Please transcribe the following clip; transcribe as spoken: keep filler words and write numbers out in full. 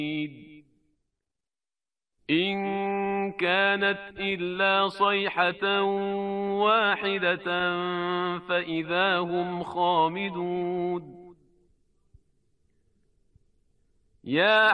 إن كانت إلا صيحة واحدة فإذا هم خامدون. يا